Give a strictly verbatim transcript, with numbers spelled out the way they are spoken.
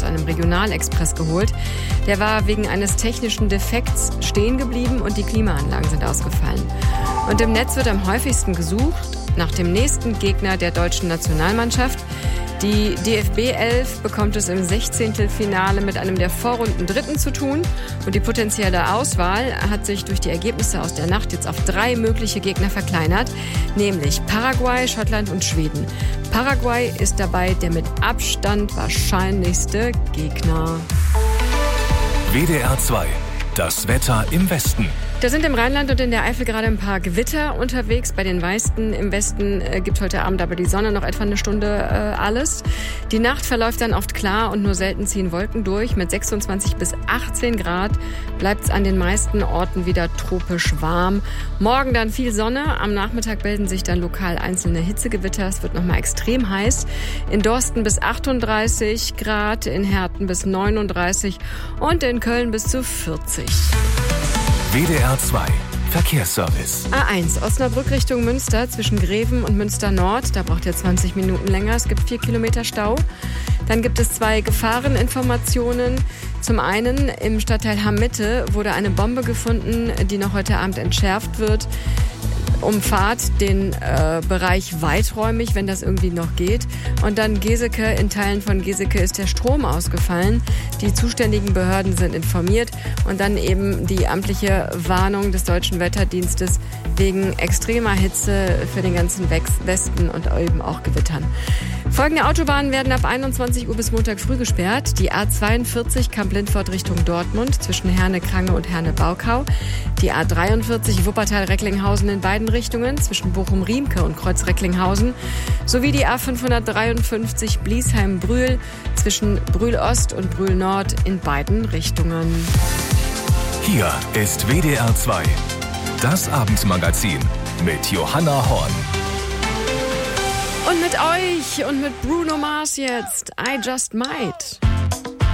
einem Regionalexpress geholt. Der war wegen eines technischen Defekts stehen geblieben und die Klimaanlagen sind ausgefallen. Und im Netz wird am häufigsten gesucht nach dem nächsten Gegner der deutschen Nationalmannschaft. Die D F B elf bekommt es im Sechzehntelfinale mit einem der Vorrunden-Dritten zu tun. Und die potenzielle Auswahl hat sich durch die Ergebnisse aus der Nacht jetzt auf drei mögliche Gegner verkleinert, nämlich Paraguay, Schottland und Schweden. Paraguay ist dabei der mit Abstand wahrscheinlichste Gegner. W D R zwei. Das Wetter im Westen. Da sind im Rheinland und in der Eifel gerade ein paar Gewitter unterwegs. Bei den meisten im Westen äh, gibt heute Abend aber die Sonne noch etwa eine Stunde äh, alles. Die Nacht verläuft dann oft klar und nur selten ziehen Wolken durch. Mit sechsundzwanzig bis achtzehn Grad bleibt es an den meisten Orten wieder tropisch warm. Morgen dann viel Sonne. Am Nachmittag bilden sich dann lokal einzelne Hitzegewitter. Es wird nochmal extrem heiß. In Dorsten bis achtunddreißig Grad, in Herten bis neununddreißig und in Köln bis zu vierzig. W D R zwei Verkehrsservice. A eins, Osnabrück Richtung Münster zwischen Greven und Münster Nord. Da braucht ihr zwanzig Minuten länger. Es gibt vier Kilometer Stau. Dann gibt es zwei Gefahreninformationen. Zum einen im Stadtteil Hamm-Mitte wurde eine Bombe gefunden, die noch heute Abend entschärft wird. Umfahrt den äh, Bereich weiträumig, wenn das irgendwie noch geht. Und dann Geseke, in Teilen von Geseke ist der Strom ausgefallen. Die zuständigen Behörden sind informiert. Und dann eben die amtliche Warnung des Deutschen Wetterdienstes wegen extremer Hitze für den ganzen Westen und eben auch Gewittern. Folgende Autobahnen werden ab einundzwanzig Uhr bis Montag früh gesperrt. Die A zweiundvierzig Kamp-Lindfort Richtung Dortmund zwischen Herne-Krange und Herne-Baukau. Die A dreiundvierzig Wuppertal-Recklinghausen in beiden Richtungen zwischen Bochum-Riemke und Kreuz-Recklinghausen. Sowie die A fünfhundertdreiundfünfzig Bliesheim-Brühl zwischen Brühl-Ost und Brühl-Nord in beiden Richtungen. Hier ist W D R zwei. Das Abendmagazin mit Johanna Horn. Und mit euch und mit Bruno Mars jetzt. I Just Might.